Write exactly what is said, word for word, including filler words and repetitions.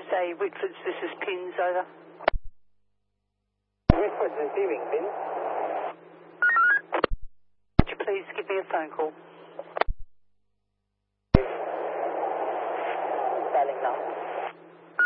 S A, Whitfords, this is Pins, over. Whitford receiving, Pin. Would you please give me a phone call?